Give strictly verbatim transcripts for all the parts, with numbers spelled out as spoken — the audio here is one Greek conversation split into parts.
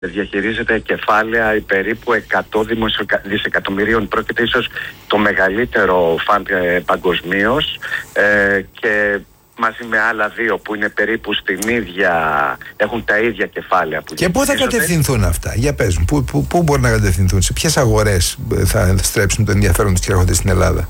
διαχειρίζεται κεφάλαια περίπου εκατό δισεκατομμυρίων. Πρόκειται ίσως το μεγαλύτερο φαντ ε, παγκοσμίως ε, και μαζί με άλλα δύο που είναι περίπου στην ίδια, έχουν τα ίδια κεφάλαια. Που και πού θα κατευθυνθούν αυτά, για πες μου, πού, πού, πού μπορεί να κατευθυνθούν, σε ποιες αγορές θα στρέψουν το ενδιαφέρον τους και έρχονται στην Ελλάδα?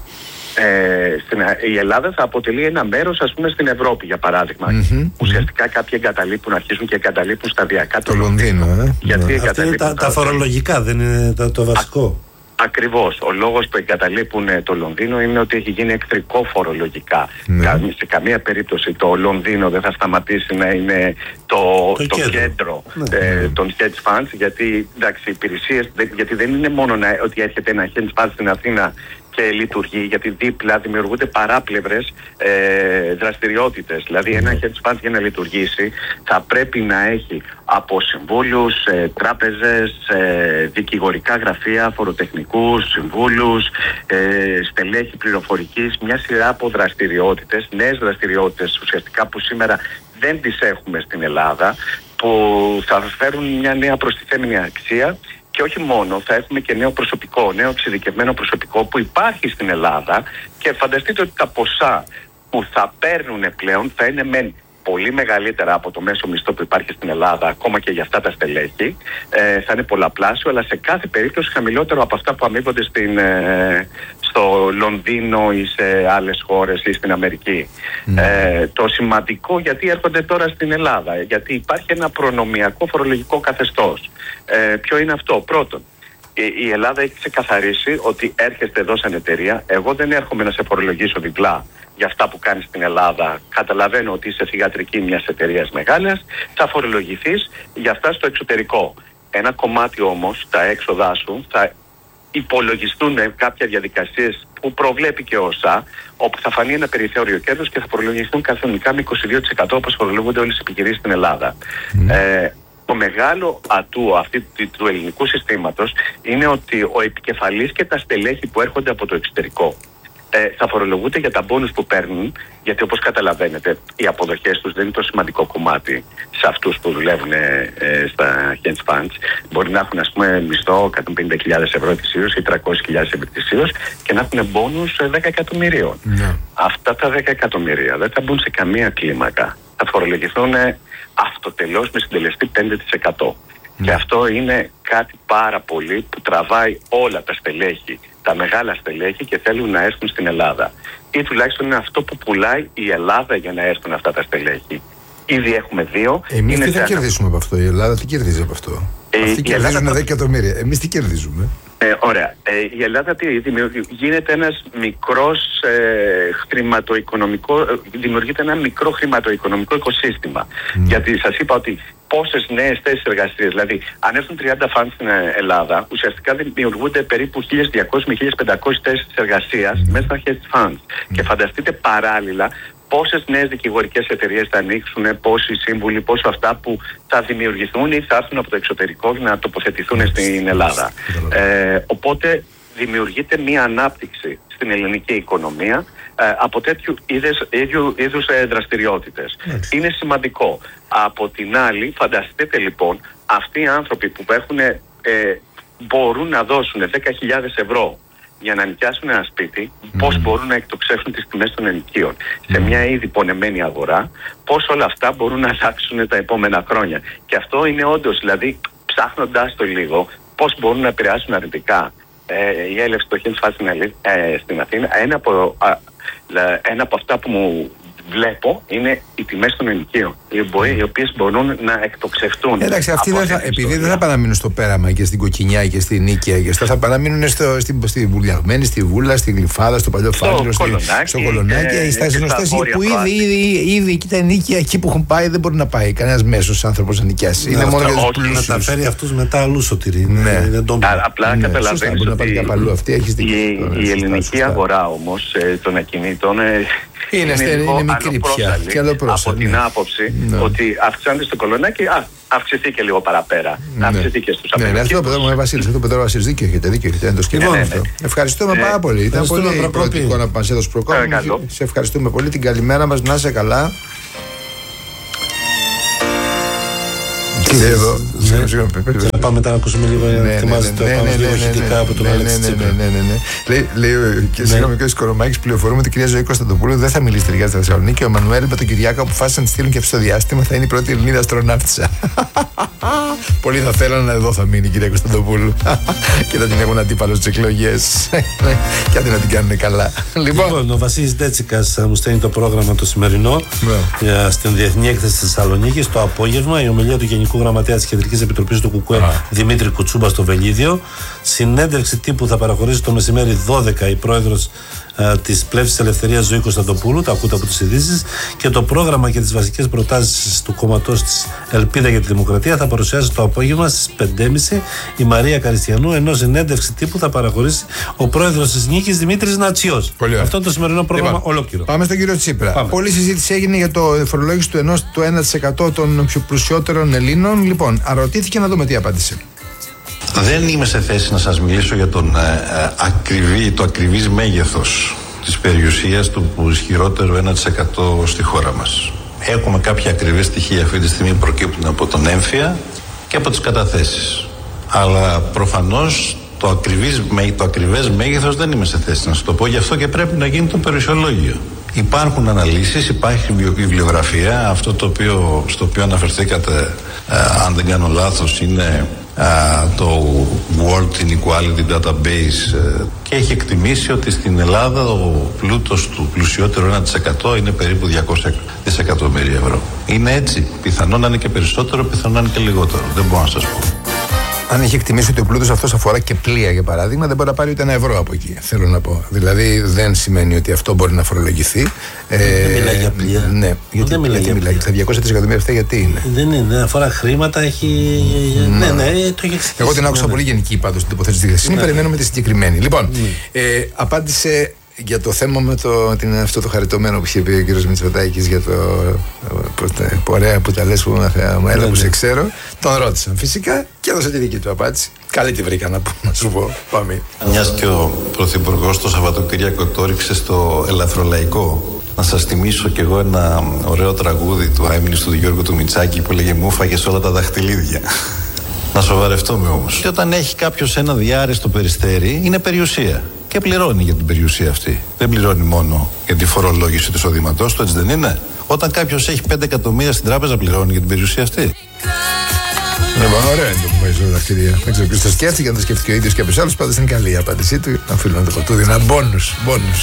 Ε, στην, η Ελλάδα θα αποτελεί ένα μέρος, ας πούμε, στην Ευρώπη, για παράδειγμα. Mm-hmm. Ουσιαστικά mm-hmm. κάποιοι εγκαταλείπουν, αρχίζουν και εγκαταλείπουν σταδιακά το, το Λονδίνο. Ε? Γιατί yeah. Αυτή είναι τα, τα φορολογικά, δεν είναι το, το βασικό. Α, ακριβώς. Ο λόγος που εγκαταλείπουν το Λονδίνο είναι ότι έχει γίνει εχθρικό φορολογικά. Mm. Σε καμία περίπτωση το Λονδίνο δεν θα σταματήσει να είναι το, το, το κέντρο, κέντρο mm. ε, των hedge funds, γιατί εντάξει, υπηρεσίες, γιατί δεν είναι μόνο να, ότι έρχεται ένα hedge fund στην Αθήνα και λειτουργεί, γιατί δίπλα δημιουργούνται παράπλευρες ε, δραστηριότητες. Δηλαδή, ένα hedge fund για να λειτουργήσει θα πρέπει να έχει από συμβούλους, ε, τράπεζες, ε, δικηγορικά γραφεία, φοροτεχνικούς, συμβούλους, ε, στελέχη πληροφορικής, μια σειρά από δραστηριότητες, νέες δραστηριότητες ουσιαστικά που σήμερα δεν τις έχουμε στην Ελλάδα, που θα φέρουν μια νέα προστιθέμενη αξία. Και όχι μόνο, θα έχουμε και νέο προσωπικό, νέο εξειδικευμένο προσωπικό που υπάρχει στην Ελλάδα, και φανταστείτε ότι τα ποσά που θα παίρνουν πλέον θα είναι μεν πολύ μεγαλύτερα από το μέσο μισθό που υπάρχει στην Ελλάδα, ακόμα και για αυτά τα στελέχη, ε, θα είναι πολλαπλάσιο, αλλά σε κάθε περίπτωση χαμηλότερο από αυτά που αμείβονται στην, ε, στο Λονδίνο ή σε άλλες χώρες ή στην Αμερική. Mm. Ε, το σημαντικό, γιατί έρχονται τώρα στην Ελλάδα, γιατί υπάρχει ένα προνομιακό φορολογικό καθεστώς. Ε, ποιο είναι αυτό? Πρώτον, η Ελλάδα έχει ξεκαθαρίσει ότι έρχεστε εδώ σαν εταιρεία, εγώ δεν έρχομαι να σε φορολογήσω διπλά για αυτά που κάνεις στην Ελλάδα. Καταλαβαίνω ότι είσαι θυγατρική μιας εταιρείας μεγάλης, θα φορολογηθείς για αυτά στο εξωτερικό. Ένα κομμάτι όμως, τα έξοδά σου, θα υπολογιστούν κάποια διαδικασίες που προβλέπει και ο ΩΣΑ, όπου θα φανεί ένα περιθώριο κέρδος και θα φορολογηθούν καθονικά με είκοσι δύο τοις εκατό όπως φορολογούνται όλες οι επιχειρήσεις στην Ελλάδα. Mm. Ε, Το μεγάλο ατού αυτή του ελληνικού συστήματος είναι ότι ο επικεφαλής και τα στελέχη που έρχονται από το εξωτερικό ε, θα φορολογούνται για τα μπόνους που παίρνουν, γιατί όπως καταλαβαίνετε οι αποδοχές τους δεν είναι το σημαντικό κομμάτι σε αυτούς που δουλεύουν ε, ε, στα hedge funds. Μπορεί να έχουν, ας πούμε, μισθό εκατόν πενήντα χιλιάδες ευρώ ετησίως ή τριακόσιες χιλιάδες ευρώ ετησίως και να έχουν μπόνους δέκα εκατομμυρίων. Mm. Αυτά τα δέκα εκατομμύρια δεν θα μπουν σε καμία κλίμακα. Θα φορολογηθούν αυτοτελώς με συντελεστή πέντε τοις εκατό. Mm. Και αυτό είναι κάτι πάρα πολύ που τραβάει όλα τα στελέχη, τα μεγάλα στελέχη, και θέλουν να έρθουν στην Ελλάδα. Ή τουλάχιστον είναι αυτό που πουλάει η Ελλάδα για να έρθουν αυτά τα στελέχη. Ήδη έχουμε δύο. Εμείς τι θα ένα... κερδίσουμε από αυτό? Η Ελλάδα τι κερδίζει από αυτό? Ε, Αυτοί κερδίζουν Ελλάδα... δέκα εκατομμύρια. Εμείς τι κερδίζουμε? Ε, ωραία. Ε, η Ελλάδα τι δημιουργεί? Γίνεται ένας μικρός ε, χρηματοοικονομικό, ε, δημιουργείται ένα μικρό χρηματοοικονομικό οικοσύστημα. Mm. Γιατί σας είπα ότι πόσες νέες θέσεις εργασίας, δηλαδή αν έρθουν τριάντα φαντ στην Ελλάδα, ουσιαστικά δημιουργούνται περίπου χίλιες διακόσιες με χίλιες πεντακόσιες θέσεις εργασίας mm. μέσα στα hedge funds. Mm. Και φανταστείτε παράλληλα πόσες νέες δικηγορικές εταιρείες θα ανοίξουν, πόσοι σύμβουλοι, πόσο αυτά που θα δημιουργηθούν ή θα έρθουν από το εξωτερικό για να τοποθετηθούν στην Ελλάδα. Ε, οπότε δημιουργείται μία ανάπτυξη στην ελληνική οικονομία ε, από τέτοιου είδους, ίδιου, είδους ε, δραστηριότητες. Είναι σημαντικό. Από την άλλη, φανταστείτε λοιπόν, αυτοί οι άνθρωποι που έχουν, ε, μπορούν να δώσουν δέκα χιλιάδες ευρώ για να νοικιάσουν ένα σπίτι, mm. πώς μπορούν να εκτοξεύσουν τις τιμές των ενοικίων mm. σε μια ήδη πονεμένη αγορά, πώς όλα αυτά μπορούν να αλλάξουν τα επόμενα χρόνια. Και αυτό είναι όντως, δηλαδή, ψάχνοντας το λίγο, πώς μπορούν να επηρεάσουν αρνητικά ε, η έλευση των hedge funds στην, ε, στην Αθήνα. Ένα από, α, ένα από αυτά που μου βλέπω είναι οι τιμές των ενοικίων, οι οποίες μπορούν να εκτοξευτούν. Εντάξει, αυτοί δεν θα, επειδή δεν θα παραμείνουν στο πέραμα και στην Κοκκινιά και στην Νίκαια, και στα, θα παραμείνουν στο, στην, στη Βουλιαγμένη, στη Βούλα, στη Γλυφάδα, στο Παλιό Φάληρο, στο Κολονάκι, στα γνωστές που ήδη, ήδη, ήδη εκεί τα νίκαια, εκεί που έχουν πάει, δεν μπορεί να πάει κανένας μέσος άνθρωπος να νοικιάσει. Είναι μόνο για τους πλούσιους. Να τα φέρει αυτούς μετά αλλού, Σωτήρη. Απλά καταλαβαίνεις ότι η ελληνική αγορά όμως των ακινήτων Είναι, είναι, είναι, είναι μικρή πια. Από την άποψη ναι. ότι αυξάνεται στο Κολονάκι, α, αυξηθεί και λίγο παραπέρα. Ναι. Αυξηθεί και στους απέναντι. Ναι, ναι, αυτό το Βασίλης, αυτό το Πέτρο Βασίλης, δίκιο έχετε, δίκιο έχετε. Είναι το σκηνικό αυτό. Ευχαριστούμε πάρα πολύ. Ήταν πολύ πρώτη εικόνα που μας έδωσε Προκόπη. Σε ευχαριστούμε πολύ. Την καλημέρα μας, να είσαι καλά. Τι λέει εδώ. Να πάμε μετά να ακούσουμε λίγο. Ετοιμάζεται το επάνω ηχητικά από τον Αλέξη Τσίπρα. Λέει και συγγνώμη και ο Σκορομάκης, πληροφορούμε ότι η κυρία Ζωή Κωνσταντοπούλου δεν θα μιλήσει τελικά στη Θεσσαλονίκη. Ο Μανουέλ με τον Κυριάκο αποφάσισαν να τη στείλουν και στο διάστημα, θα είναι η πρώτη Ελληνίδα αστροναύτισσα. Πολλοί θα θέλουν να εδώ θα μείνει η κυρία Κωνσταντοπούλου και θα την έχουν αντίπαλο στις εκλογές. Και άντε να την κάνουν καλά. Λοιπόν, ο Βασίλης Ντέτσικας μου στέλνει το πρόγραμμα το σημερινό στην Διεθνή Έκθεση της Θεσσαλονίκης. Το απόγευμα η ομιλία του Γενικού Γραμματέα της Κεντρικής Επιτροπής του ΚΚΕ Δημήτρη Κουτσούμπα στο Βελίδιο. Συνέντευξη τύπου θα παραχωρήσει το μεσημέρι δώδεκα η πρόεδρος της Πλεύσης Ελευθερίας Ζωή Κωνσταντοπούλου, το ακούτε από τις ειδήσεις, και το πρόγραμμα και τις βασικές προτάσεις του κόμματός της Ελπίδα για τη Δημοκρατία θα παρουσιάσει το απόγευμα στις πέντε και μισή η Μαρία Καριστιανού, ενώ συνέντευξη τύπου θα παραχωρήσει ο πρόεδρος της Νίκης Δημήτρης Νατσιός. Αυτό είναι το σημερινό πρόγραμμα λοιπόν, ολόκληρο. Πάμε στον κύριο Τσίπρα. Πάμε. Πολλή συζήτηση έγινε για το φορολόγηση του ενός του ένα τοις εκατό των πιο πλουσιότερων Ελλήνων. Λοιπόν, αρωτήθηκε να δούμε τι απάντησε. Δεν είμαι σε θέση να σας μιλήσω για τον, ε, ακριβή, το ακριβής μέγεθος της περιουσίας του που ισχυρότερο ένα τοις εκατό στη χώρα μας. Έχουμε κάποια ακριβή στοιχεία αυτή τη στιγμή προκύπτουν από τον έμφυα και από τις καταθέσεις. Αλλά προφανώς το, ακριβής, το ακριβές μέγεθος δεν είμαι σε θέση να σας το πω, γι' αυτό και πρέπει να γίνει το περιουσιολόγιο. Υπάρχουν αναλύσεις, υπάρχει βιβλιογραφία, αυτό το οποίο, στο οποίο αναφερθήκατε, ε, αν δεν κάνω λάθος, είναι Uh, το World Inequality Database uh, και έχει εκτιμήσει ότι στην Ελλάδα ο πλούτος του πλουσιότερου ένα τοις εκατό είναι περίπου διακόσια δισεκατομμύρια ευρώ. Είναι έτσι. Πιθανόν να είναι και περισσότερο, πιθανόν να είναι και λιγότερο. Δεν μπορώ να σας πω. Αν έχει εκτιμήσει ότι ο πλούτος αυτός αφορά και πλοία, για παράδειγμα, δεν μπορεί να πάρει ούτε ένα ευρώ από εκεί. Θέλω να πω. Δηλαδή δεν σημαίνει ότι αυτό μπορεί να φορολογηθεί. Δεν ε, μιλάει για πλοία. Ναι, γιατί δεν μιλάει για πλοία. Τα διακόσια δισεκατομμύρια αυτά γιατί είναι. Δεν είναι. Δεν αφορά χρήματα, έχει. Ναι, ναι, ναι το έχει εξηγήσει. Εγώ την άκουσα ναι, πολύ γενική πάντως την τοποθέτηση τη δικαιοσύνη. Περιμένουμε τη συγκεκριμένη. Λοιπόν, ε, απάντησε. Για το θέμα με το, την, αυτό το χαριτωμένο που είχε πει ο κύριος Μητσοτάκης για το ωραία που τα λες που με έλα που σε ξέρω, τον ρώτησαν φυσικά και έδωσε τη δική του απάντηση. Καλή τη βρήκα να, πω, να σου πω. Πάμε. Μιας και ο Πρωθυπουργός το Σαββατοκύριακο το ρίξε στο ελαφρολαϊκό, να σας θυμίσω κι εγώ ένα ωραίο τραγούδι του Άιμνης του Γιώργου του Μητσάκη που λέγε «Μου φάγες όλα τα δαχτυλίδια». Να σοβαρευτούμε όμως. Και όταν έχει κάποιος ένα διάρρηστο περιστέρι, είναι περιουσία. Και πληρώνει για την περιουσία αυτή. Δεν πληρώνει μόνο για τη φορολόγηση του εισοδήματός του, έτσι δεν είναι? Όταν κάποιος έχει πέντε εκατομμύρια στην τράπεζα, πληρώνει για την περιουσία αυτή. Λοιπόν, ωραίο είναι το που πάει στα δαχτυλίδια. Δεν ξέρω ποιος το σκέφτηκε, αν το σκέφτηκε ο ίδιος και κάποιος άλλος. Πάντως είναι καλή η απάντησή του. Οφείλω να το πω. Του δίνα μπόνους.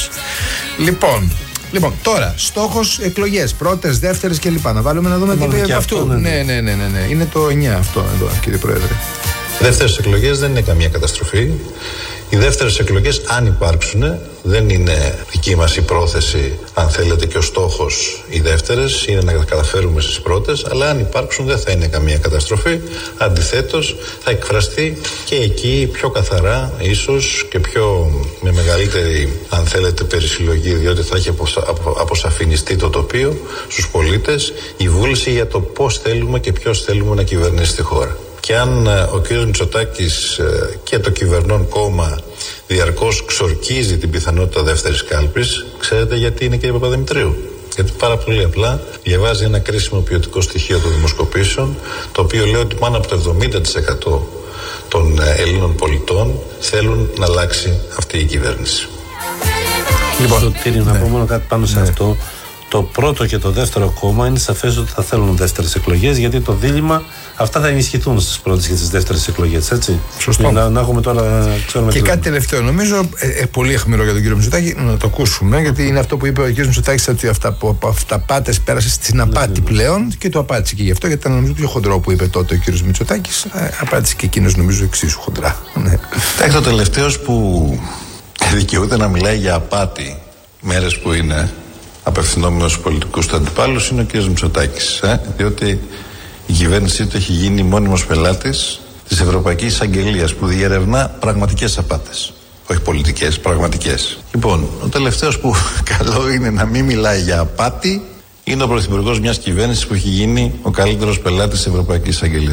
Λοιπόν. Λοιπόν, τώρα, στόχος εκλογές, πρώτες, δεύτερες κλπ. Να βάλουμε να δούμε τι είπε από αυτού. Ναι, ναι, ναι, ναι, ναι. Είναι το εννιά αυτό εδώ, κύριε Πρόεδρε. Δεύτερες εκλογές δεν είναι καμία καταστροφή. Οι δεύτερες εκλογές, αν υπάρξουν, δεν είναι δική μας η πρόθεση, αν θέλετε, και ο στόχος οι δεύτερες, είναι να καταφέρουμε στις πρώτες, αλλά αν υπάρξουν δεν θα είναι καμία καταστροφή. Αντιθέτως, θα εκφραστεί και εκεί πιο καθαρά, ίσως και πιο με μεγαλύτερη, αν θέλετε, περισυλλογή, διότι θα έχει αποσαφινιστεί το τοπίο στους πολίτες, η βούληση για το πώς θέλουμε και ποιος θέλουμε να κυβερνήσει τη χώρα. Και αν ο κ. Μητσοτάκης και το κυβερνών κόμμα διαρκώς ξορκίζει την πιθανότητα δεύτερης κάλπης, ξέρετε γιατί είναι, κύριε Παπαδημητρίου? Γιατί πάρα πολύ απλά διαβάζει ένα κρίσιμο ποιοτικό στοιχείο των δημοσκοπήσεων, το οποίο λέει ότι πάνω από το εβδομήντα τοις εκατό των Ελλήνων πολιτών θέλουν να αλλάξει αυτή η κυβέρνηση. Λοιπόν, Σωτήρη, να πω μόνο κάτι πάνω σε ναι. αυτό. Το πρώτο και το δεύτερο κόμμα είναι σαφές ότι θα θέλουν δεύτερες εκλογές, γιατί το δίλημμα αυτά θα ενισχυθούν στις πρώτες και στις δεύτερες εκλογές, έτσι. Σωστό. Να, να έχουμε τώρα. Ξέρουμε και κάτι τελευταίο, νομίζω, ε, ε, πολύ αιχμηρό για τον κύριο Μητσοτάκη, να το ακούσουμε, γιατί είναι αυτό που είπε ο κύριος Μητσοτάκης, ότι αυτά, από αυταπάτες πέρασε στην απάτη ναι, ναι. πλέον και το απάντησε και γι' αυτό, γιατί ήταν νομίζω πιο χοντρό που είπε τότε ο κύριος Μητσοτάκης, ε, απάντησε και εκείνος νομίζω εξίσου χοντρά. Ναι. Εντάξει, ο τελευταίος που δικαιούται να μιλάει για απάτη μέρες που είναι απευθυνόμενος στους πολιτικούς του αντιπάλους είναι ο κ. Μητσοτάκης, ε? διότι η κυβέρνησή του έχει γίνει μόνιμος πελάτης της Ευρωπαϊκής Εισαγγελίας που διερευνά πραγματικές απάτες, όχι πολιτικές, πραγματικές. Λοιπόν, ο τελευταίος που καλό είναι να μην μιλάει για απάτη είναι ο πρωθυπουργός μιας κυβέρνησης που έχει γίνει ο καλύτερος πελάτης της Ευρωπαϊκής Εισαγγελίας.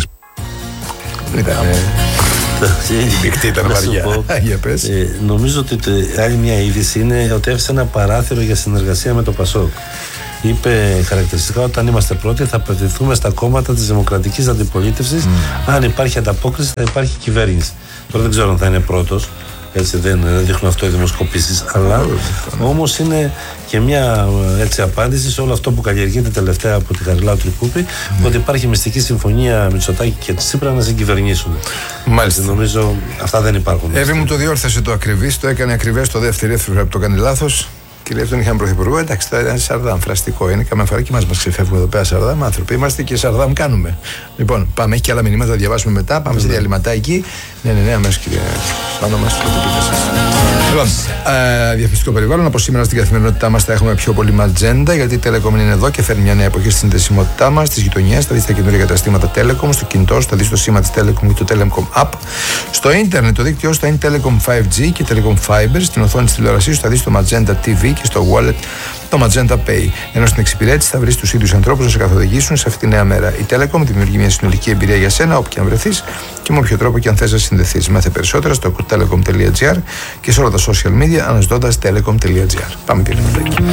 Η μεικτή ήταν βαριά. ε, νομίζω ότι το, άλλη μια είδηση είναι ότι έφυσε ένα παράθυρο για συνεργασία με το ΠΑΣΟΚ. είπε χαρακτηριστικά: όταν είμαστε πρώτοι, θα απευθυνθούμε στα κόμματα της δημοκρατικής αντιπολίτευσης. Mm. Αν υπάρχει ανταπόκριση, θα υπάρχει κυβέρνηση. Τώρα δεν ξέρω αν θα είναι πρώτος. Έτσι δεν, δεν δείχνουν αυτό οι δημοσκοπήσεις, αλλά όμως είναι και μια έτσι, απάντηση σε όλο αυτό που καλλιεργείται τελευταία από τη Χαριλάου Τρικούπη, mm. ότι υπάρχει μυστική συμφωνία Μητσοτάκη και Τσίπρα να συγκυβερνήσουν. Μάλιστα. Έτσι, νομίζω αυτά δεν υπάρχουν. Εύη μου το διόρθωσε το ακριβής, το έκανε ακριβές το δεύτερο, δεύτερο το κάνει λάθος. Κύριε Εύτον, είχαμε πρωθυπουργό, εντάξει, τώρα ήταν Σαρδάμ, φραστικό είναι. Καμιά φορά και εμάς μας ξεφεύγουμε εδώ πέρα Σαρδάμ, άνθρωποι είμαστε και Σαρδάμ κάνουμε. Λοιπόν, πάμε, έχει και άλλα μηνύματα, θα διαβάσουμε μετά. Πάμε σε διαλυματάκι. Ναι, ναι, ναι, αμέσως κύριε. Πάνω μας, λοιπόν, ε, διαφημιστικό περιβάλλον. Από σήμερα στην καθημερινότητά μας θα έχουμε πιο πολύ ματζέντα, γιατί η Telecom είναι εδώ και φέρνει μια νέα εποχή στη συνδεσιμότητά μας, στις γειτονιές. Θα δεις τα καινούργια καταστήματα Telecom, στο κινητό σου θα δεις το σήμα της Telecom και το Telecom App. Στο ίντερνετ το δίκτυό σου θα είναι Telecom φάιβ τζι και Telecom Fiber. Στην οθόνη της τηλεορασής σου θα δεις το Magenta τι βι και στο wallet το Magenta Pay. Ενώ στην εξυπηρέτηση θα βρεις τους ίδιους ανθρώπους να σε καθοδηγήσουν σε αυτή τη νέα μέρα. Η Telecom δημιουργεί μια συνολική εμπειρία για σένα, όπου και αν βρεθείς και με όποιο τρόπο και αν θες να συνδεθείς. Μάθε περισσότερα στο telecom τελεία gr και σε όλα τα social media αναζητώντας telecom τελεία gr. Πάμε τηλεφωνική.